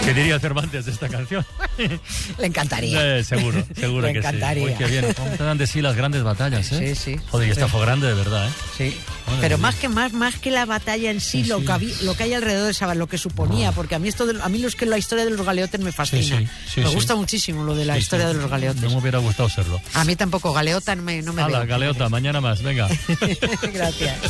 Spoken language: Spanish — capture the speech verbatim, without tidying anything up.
¿Qué diría Cervantes de esta canción? Le encantaría. Eh, seguro, seguro Le que encantaría. sí. Uy, qué bien. ¿Cómo te dan de sí las grandes batallas, eh? Sí, sí. Joder, y esta Sí. fue grande de verdad, ¿eh? Sí. Madre Pero mía. más que más, más que la batalla en sí, Sí, lo sí. que había, lo que hay alrededor de esa, lo que suponía, porque a mí esto, de, a mí los que la historia de los galeotes me fascina. Sí, sí, sí, me sí. gusta muchísimo lo de la Sí, historia sí. de los galeotes. No me hubiera gustado serlo. A mí tampoco, galeota no me, no me Hala, veo. galeota, mañana más, venga. Gracias.